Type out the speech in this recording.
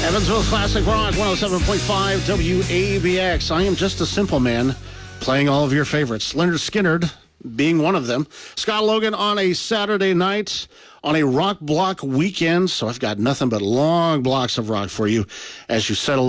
Evansville Classic Rock 107.5 WABX. I am just a simple man playing all of your favorites. Leonard Skinnard being one of them. Scott Logan on a Saturday night on a rock block weekend. So I've got nothing but long blocks of rock for you as you settle